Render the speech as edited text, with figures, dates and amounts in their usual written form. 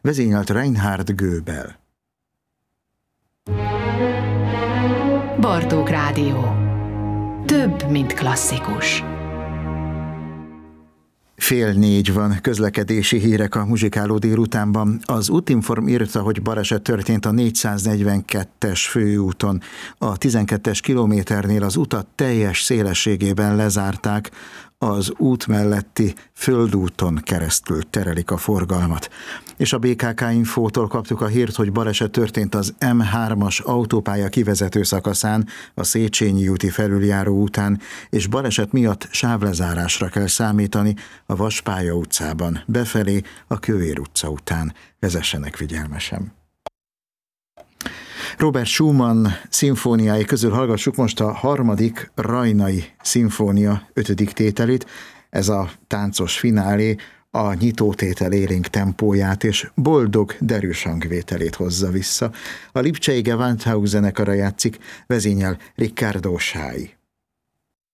vezényelt Reinhard Goebel. Bartók Rádió. Több, mint klasszikus. 3:30 van, közlekedési hírek a muzsikáló délutánban. Az Útinform írta, hogy baleset történt a 442-es főúton. A 12-es kilométernél az utat teljes szélességében lezárták, az út melletti földúton keresztül terelik a forgalmat. És a BKK Infótól kaptuk a hírt, hogy baleset történt az M3-as autópálya kivezető szakaszán, a Széchenyi úti felüljáró után, és baleset miatt sávlezárásra kell számítani a Vaspálya utcában, befelé a Kövér utca után. Vezessenek figyelmesen. Robert Schumann szimfóniái közül hallgassuk most a 3. Rajnai szimfónia 5. tételét. Ez a táncos finálé a nyitótétel élénk tempóját és boldog, derűs hangvételét hozza vissza. A lipcsei Gewandhaus zenekara játszik, vezényel Riccardo Sái.